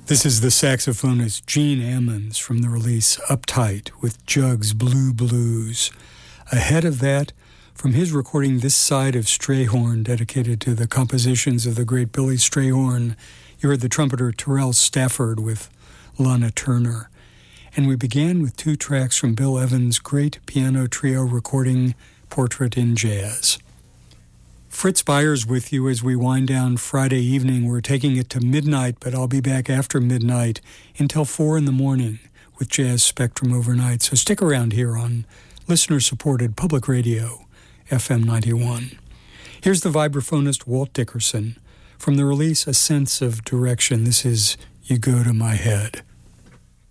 This is the saxophonist Gene Ammons from the release Uptight with Jug's Blue Blues. Ahead of that, from his recording This Side of Strayhorn, dedicated to the compositions of the great Billy Strayhorn, you heard the trumpeter Terrell Stafford with Lana Turner. And we began with two tracks from Bill Evans' great piano trio recording Portrait in Jazz. Fritz Byers with you as we wind down Friday evening. We're taking it to midnight, but I'll be back after midnight until 4 in the morning with Jazz Spectrum overnight. So stick around here on listener-supported public radio, FM 91. Here's the vibraphonist Walt Dickerson from the release A Sense of Direction. This is You Go to My Head.